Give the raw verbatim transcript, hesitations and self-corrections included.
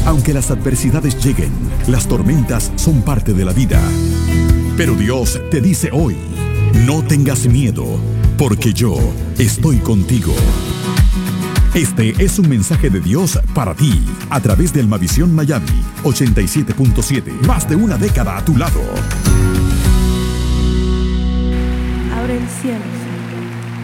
Aunque las adversidades lleguen, las tormentas son parte de la vida. Pero Dios te dice hoy, no tengas miedo, porque yo estoy contigo. Este es un mensaje de Dios para ti, a través de Almavisión Miami ochenta y siete punto siete. Más de una década a tu lado. Abre el cielo.